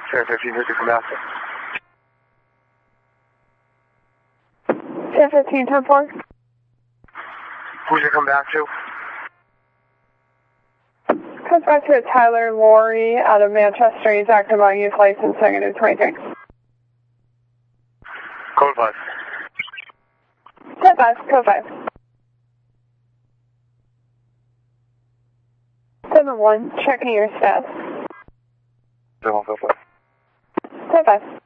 Fair 15, who's come back? 1015, 10-4. Who's it come back to? Comes back to a Tyler Laurie out of Manchester. He's active on youth license, negative 23. Code 5. 10-5, code 5. 7-1, checking your stats. 7-1, 5. 10-5.